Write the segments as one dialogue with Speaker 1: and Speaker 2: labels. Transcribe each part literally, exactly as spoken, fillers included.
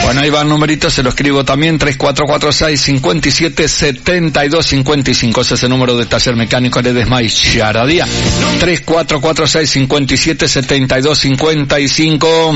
Speaker 1: Bueno, ahí va el numerito, se lo escribo también, tres cuatro cuatro seis, cinco siete, siete dos cinco cinco, ese es el número de Taller Mecánico Ledesma y Charadía, tres cuatro cuatro seis, cinco siete, siete dos cinco cinco.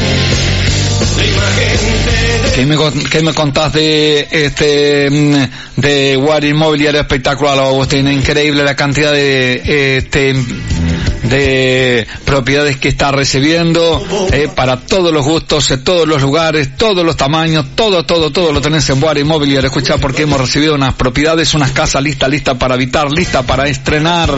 Speaker 1: ¿Qué me, ¿Qué me contás de este de Wari Inmobiliario Espectacular, Agustín? Increíble la cantidad de este de propiedades que está recibiendo, eh, para todos los gustos, eh, todos los lugares, todos los tamaños, todo, todo, todo lo tenés en Wari Inmobiliario. Escuchá, porque hemos recibido unas propiedades, unas casas listas, listas para habitar, listas para estrenar,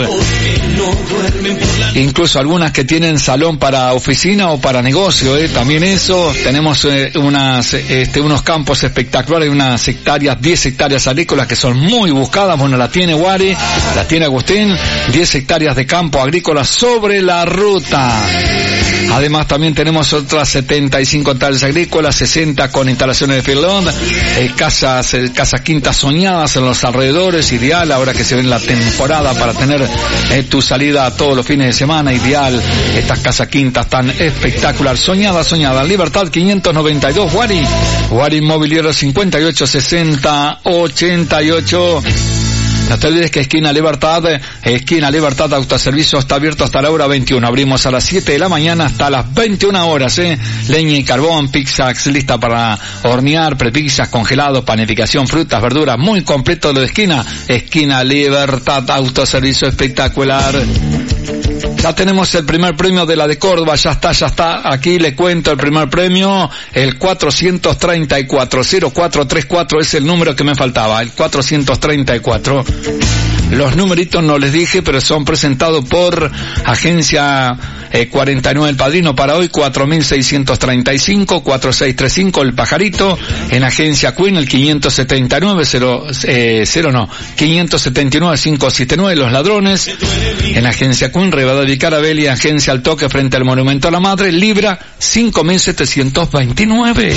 Speaker 1: incluso algunas que tienen salón para oficina o para negocio, eh, también eso. Tenemos eh, unas este, unos campos espectaculares, unas hectáreas, diez hectáreas agrícolas que son muy buscadas. Bueno, la tiene Wari, la tiene Agustín, diez hectáreas de campo agrícola sobre la ruta. Además también tenemos otras setenta y cinco hectáreas agrícolas, sesenta con instalaciones de pilón, eh, casas, eh, casas quintas soñadas en los alrededores, ideal ahora que se ve en la temporada para tener eh, tu salida todos los fines de semana, ideal estas casas quintas tan espectacular, soñada, soñada. Libertad quinientos noventa y dos, Wari, Wari Inmobiliario cincuenta y ocho sesenta ochenta y ocho. No te olvides que esquina Libertad, esquina Libertad Autoservicio está abierto hasta la hora veintiuno. Abrimos a las siete de la mañana hasta las veintiuna horas, eh. Leña y carbón, pizzas lista para hornear, prepizzas, congelados, panificación, frutas, verduras, muy completo lo de esquina. Esquina Libertad Autoservicio espectacular. Ya tenemos el primer premio de la de Córdoba, ya está, ya está, aquí le cuento el primer premio, el cuatrocientos treinta y cuatro, cero cuatro treinta y cuatro es el número que me faltaba, el cuatrocientos treinta y cuatro. Los numeritos no les dije, pero son presentados por Agencia eh, cuarenta y nueve El Padrino para hoy, cuatro mil seiscientos treinta y cinco, cuatro seis tres cinco El Pajarito, en Agencia Queen el quinientos setenta y nueve, cero, eh, cero no, quinientos setenta y nueve, quinientos setenta y nueve Los Ladrones, en Agencia Queen, Rivadavia y Carabelli, Agencia Al Toque frente al Monumento a la Madre, Libra cinco mil setecientos veintinueve.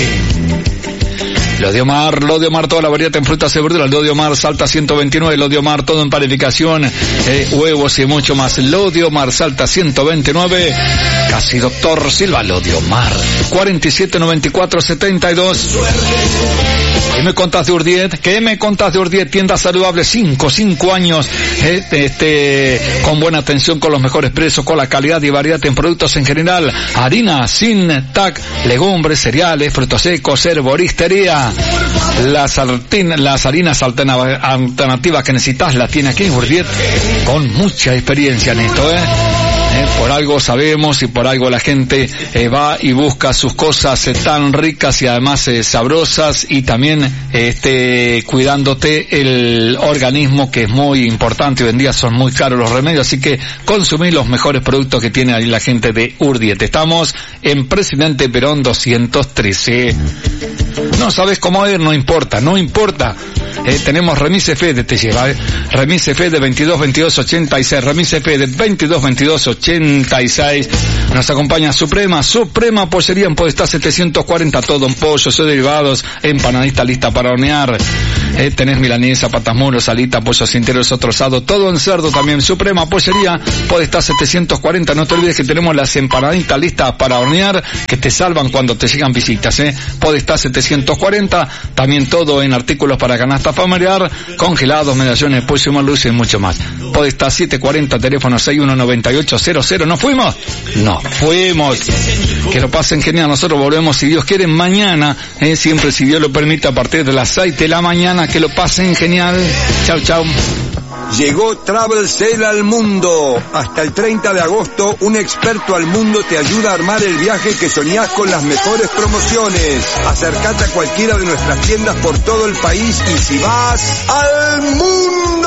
Speaker 1: Lo de Omar, lo de Omar, toda la variedad en frutas y verduras. Lo de Omar, Salta ciento veintinueve. Lo de Omar, todo en panificación, eh, huevos y mucho más. Lo de Omar, Salta ciento veintinueve. Casi Doctor Silva, lo de Omar. cuarenta y siete noventa y cuatro setenta y dos. ¿Qué me contás de Urdiet? ¿Qué me contás de Urdiet? Tienda saludable, cinco, cinco años, eh, este, con buena atención, con los mejores precios, con la calidad y variedad en productos en general. Harina, sin tac, legumbres, cereales, frutos secos, herboristería. Las, altin, las harinas alterna, alternativas que necesitas las tiene aquí en Urdiet, con mucha experiencia en esto, eh. Eh, por algo sabemos y por algo la gente eh, va y busca sus cosas eh, tan ricas y además eh, sabrosas, y también eh, este, cuidándote el organismo, que es muy importante. Hoy en día son muy caros los remedios, así que consumir los mejores productos que tiene ahí la gente de Urdiet. Estamos en Presidente Perón doscientos trece. No sabes cómo ir, no importa, no importa. Eh, tenemos Remise Fede, te lleva, eh. Remise Fede veintidós veintidós ochenta y seis, Remise Fede veintidós veintidós ochenta y seis. Nos acompaña Suprema, Suprema Pollería en Podestá setecientos cuarenta, todo en pollos o derivados, empanadita lista para hornear. Eh, tenés milanesa, patas muros, salita, pollos enteros, otro asado, todo en cerdo también. Suprema Pollería, Podestá setecientos cuarenta. No te olvides que tenemos las empanaditas listas para hornear, que te salvan cuando te llegan visitas, eh. Podestá setecientos cuarenta, también todo en artículos para canasta familiar, congelados, medallones, pollo, luz y mucho más. Podestá setecientos cuarenta, teléfono seis uno nueve ocho cero cero. ¿No fuimos? No, fuimos. Que lo pasen genial. Nosotros volvemos, si Dios quiere, mañana, eh, siempre si Dios lo permite, a partir de las seis de la mañana. Que lo pasen genial. Chau, chau.
Speaker 2: Llegó Travel Sale al mundo. Hasta el treinta de agosto, un experto al mundo te ayuda a armar el viaje que soñás con las mejores promociones. Acércate a cualquiera de nuestras tiendas por todo el país y si vas al mundo.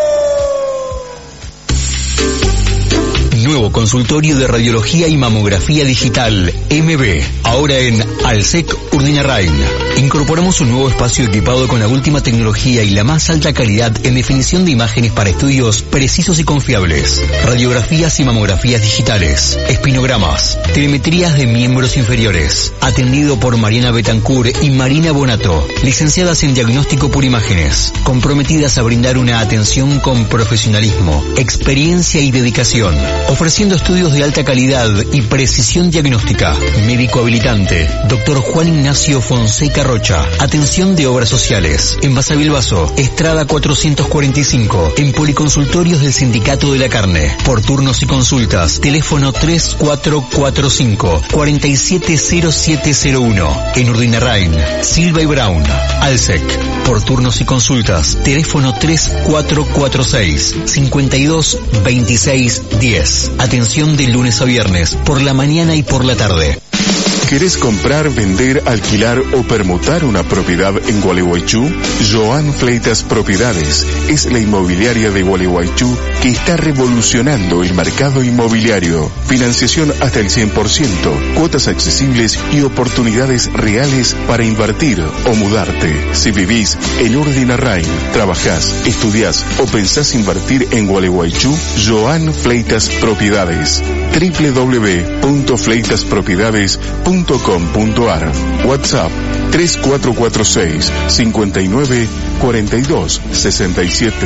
Speaker 3: Nuevo consultorio de radiología y mamografía digital, M B, ahora en Alsec Urdinarrain. Incorporamos un nuevo espacio equipado con la última tecnología y la más alta calidad en definición de imágenes para estudios precisos y confiables, radiografías y mamografías digitales, espinogramas, telemetrías de miembros inferiores. Atendido por Mariana Betancourt y Marina Bonato, licenciadas en diagnóstico por imágenes, comprometidas a brindar una atención con profesionalismo, experiencia y dedicación. ofreciendo estudios de alta calidad y precisión diagnóstica. Médico habilitante, doctor Juan Ignacio Fonseca Rocha. Atención de obras sociales. En Basavilbaso, Estrada cuatrocientos cuarenta y cinco. En Policonsultorios del Sindicato de la Carne. Por turnos y consultas, teléfono tres cuatro cuatro cinco, cuatro siete cero siete cero uno. En Urdinarrain, Silva y Brown. Alsec. Por turnos y consultas, teléfono tres cuatro cuatro seis, cinco dos veintiséis diez. Atención de lunes a viernes, por la mañana y por la tarde.
Speaker 4: ¿Querés comprar, vender, alquilar o permutar una propiedad en Gualeguaychú? Joan Fleitas Propiedades es la inmobiliaria de Gualeguaychú que está revolucionando el mercado inmobiliario. Financiación hasta el cien por ciento, cuotas accesibles y oportunidades reales para invertir o mudarte. Si vivís en Urdinarrain, trabajás, estudiás o pensás invertir en Gualeguaychú, Joan Fleitas Propiedades. doble u doble u doble u punto fleitas propiedades punto com punto a r. WhatsApp tres cuatro cuatro seis, cinco nueve, cuatro dos seis siete.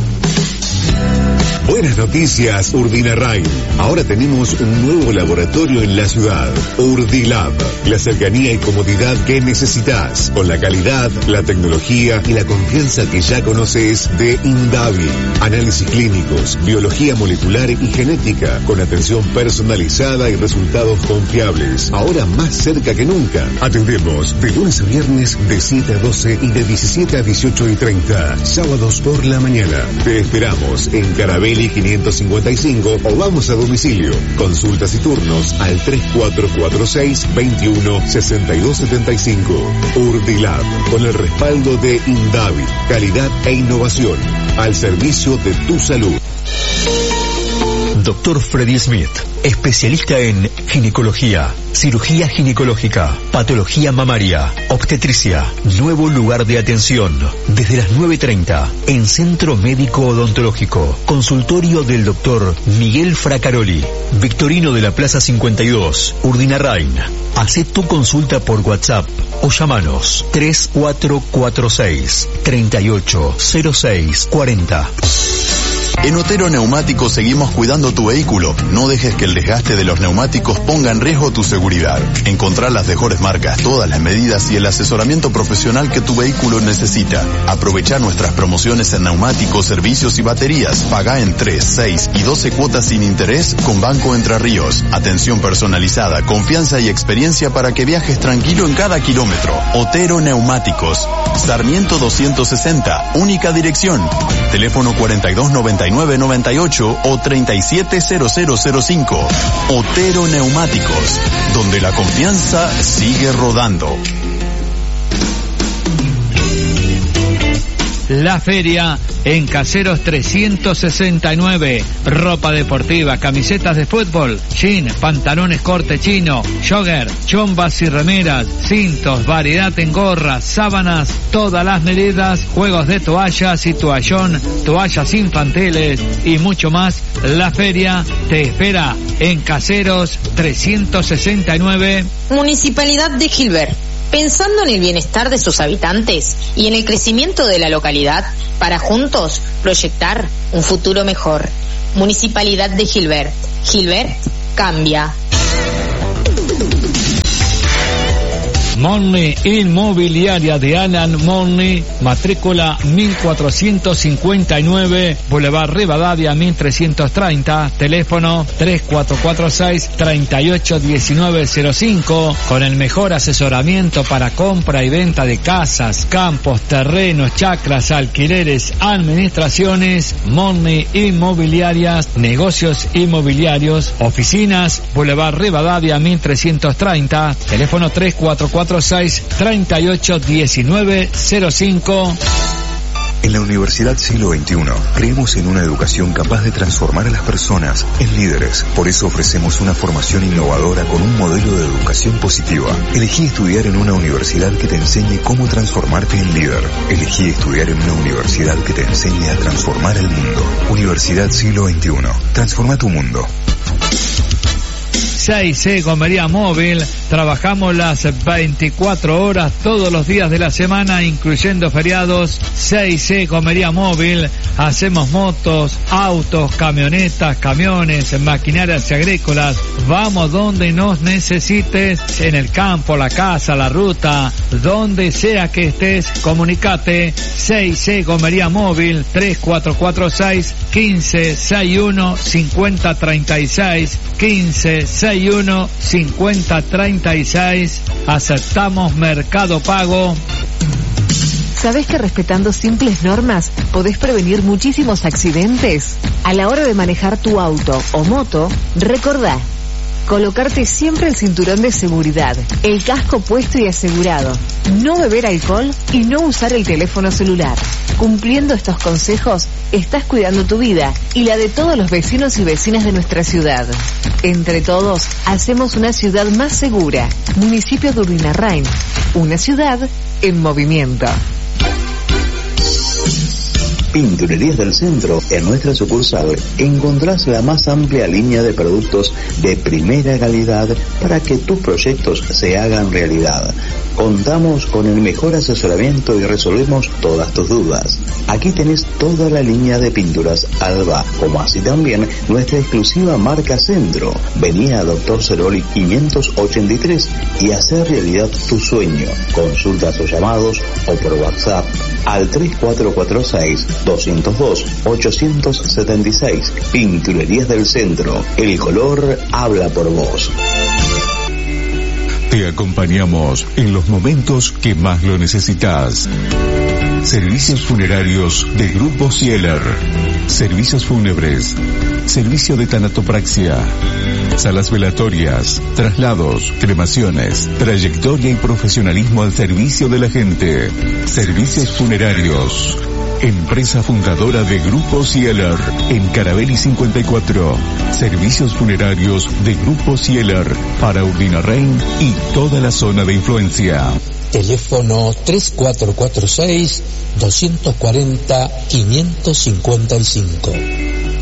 Speaker 5: Buenas noticias, Urdinarrain. Ahora tenemos un nuevo laboratorio en la ciudad, Urdilab. La cercanía y comodidad que necesitas, con la calidad, la tecnología y la confianza que ya conoces de Indavi. Análisis clínicos, biología molecular y genética, con atención personalizada y resultados confiables. Ahora más cerca que nunca. Atendemos de lunes a viernes de siete a doce y de diecisiete a dieciocho y treinta. Sábados por la mañana. Te esperamos en Carabelli quinientos cincuenta y cinco o vamos a domicilio. Consultas y turnos al tres cuatro cuatro seis, veintiuno, sesenta y dos setenta y cinco. Urdilab, con el respaldo de Indavi, calidad e innovación, al servicio de tu salud.
Speaker 3: Doctor Freddy Smith, especialista en ginecología, cirugía ginecológica, patología mamaria, obstetricia, nuevo lugar de atención, desde las nueve treinta, en Centro Médico Odontológico, consultorio del doctor Miguel Fracaroli, Victorino de la Plaza cincuenta y dos, Urdinarrain. Hacé tu consulta por WhatsApp o llamanos tres cuatro cuatro seis, treinta y ocho, cero seis, cuarenta.
Speaker 6: En Otero Neumáticos seguimos cuidando tu vehículo. No dejes que el desgaste de los neumáticos ponga en riesgo tu seguridad. Encontrá las mejores marcas, todas las medidas y el asesoramiento profesional que tu vehículo necesita. Aprovecha nuestras promociones en neumáticos, servicios y baterías. Pagá en tres, seis y doce cuotas sin interés con Banco Entre Ríos. Atención personalizada, confianza y experiencia para que viajes tranquilo en cada kilómetro. Otero Neumáticos. Sarmiento doscientos sesenta, única dirección. Teléfono cuarenta y dos noventa y nueve noventa y ocho o treinta y siete cero cero cero cinco. Otero Neumáticos, donde la confianza sigue rodando.
Speaker 1: La feria en Caseros trescientos sesenta y nueve. Ropa deportiva, camisetas de fútbol, jean, pantalones corte chino, jogger, chombas y remeras, cintos, variedad en gorras, sábanas, todas las medidas, juegos de toallas y toallón, toallas infantiles y mucho más. La feria te espera en Caseros trescientos sesenta y nueve.
Speaker 7: Municipalidad de Gilbert. Pensando en el bienestar de sus habitantes y en el crecimiento de la localidad, para juntos proyectar un futuro mejor. Municipalidad de Gilbert. Gilbert cambia.
Speaker 1: Money Inmobiliaria de Alan Money, matrícula mil cuatrocientos cincuenta y nueve, Boulevard Rivadavia mil trescientos treinta, teléfono tres cuatro cuatro seis, treinta y ocho diecinueve cero cinco, con el mejor asesoramiento para compra y venta de casas, campos, terrenos, chacras, alquileres, administraciones. Money Inmobiliarias, negocios inmobiliarios, oficinas, Boulevard Rivadavia mil trescientos treinta, teléfono tres cuatro cuatro seis, treinta y ocho diecinueve cero cinco.
Speaker 8: En la Universidad Siglo veintiuno creemos en una educación capaz de transformar a las personas en líderes. Por eso ofrecemos una formación innovadora con un modelo de educación positiva. Elegí estudiar en una universidad que te enseñe cómo transformarte en líder. Elegí estudiar en una universidad que te enseñe a transformar el mundo. Universidad Siglo veintiuno. Transforma tu mundo.
Speaker 9: seis C Gomería Móvil. Trabajamos las veinticuatro horas todos los días de la semana, incluyendo feriados. seis C Gomería Móvil. Hacemos motos, autos, camionetas, camiones, maquinarias agrícolas. Vamos donde nos necesites, en el campo, la casa, la ruta, donde sea que estés, comunicate. seis C Gomería Móvil, tres cuatro cuatro seis, quince sesenta y uno, cincuenta treinta y seis, quince sesenta y uno, cincuenta treinta y seis. Aceptamos Mercado Pago.
Speaker 10: ¿Sabés que respetando simples normas podés prevenir muchísimos accidentes? A la hora de manejar tu auto o moto, recordá colocarte siempre el cinturón de seguridad, el casco puesto y asegurado, no beber alcohol y no usar el teléfono celular. Cumpliendo estos consejos, estás cuidando tu vida y la de todos los vecinos y vecinas de nuestra ciudad. Entre todos, hacemos una ciudad más segura. Municipio de Urdinarrain, una ciudad en movimiento.
Speaker 11: Pinturerías del Centro. En nuestra sucursal encontrás la más amplia línea de productos de primera calidad para que tus proyectos se hagan realidad. Contamos con el mejor asesoramiento y resolvemos todas tus dudas. Aquí tenés toda la línea de pinturas Alba, como así también nuestra exclusiva marca Centro. Vení a Doctor Ceroli quinientos ochenta y tres y hacer realidad tu sueño. Consultas o llamados o por WhatsApp al tres cuatro cuatro seis, dos cero dos, ocho siete seis. Pinturerías del Centro. El color habla por vos.
Speaker 5: Te acompañamos en los momentos que más lo necesitas. Servicios funerarios de Grupo Sieler. Servicios fúnebres. Servicio de tanatopraxia. Salas velatorias. Traslados. Cremaciones. Trayectoria y profesionalismo al servicio de la gente. Servicios funerarios. Empresa fundadora de Grupo Sieler, en Carabelli cincuenta y cuatro. Servicios funerarios de Grupo Sieler para Urdinarrain y toda la zona de influencia.
Speaker 12: Teléfono tres cuatro cuatro seis, dos cuatro cero, quinientos cincuenta y cinco.